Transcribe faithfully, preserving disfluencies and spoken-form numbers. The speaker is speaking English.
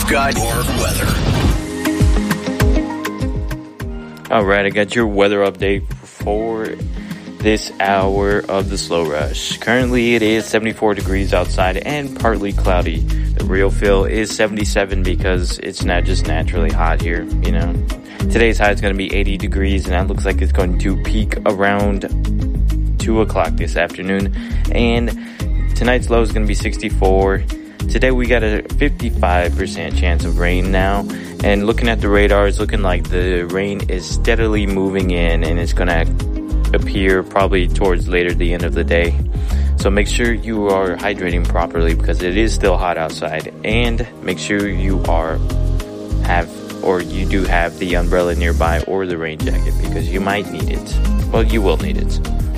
got your weather. Alright, I got your weather update for this hour of the Slow Rush. Currently it is seventy-four degrees outside and partly cloudy. The real feel is seventy-seven because it's not just naturally hot here, you know. Today's high is going to be eighty degrees, and that looks like it's going to peak around two o'clock this afternoon. And tonight's low is going to be sixty-four. Today we got a fifty-five percent chance of rain now. And looking at the radar, it's looking like the rain is steadily moving in, and it's going to appear probably towards later the end of the day. So make sure you are hydrating properly because it is still hot outside, and make sure you are have or you do have the umbrella nearby or the rain jacket because you might need it. Well, you will need it.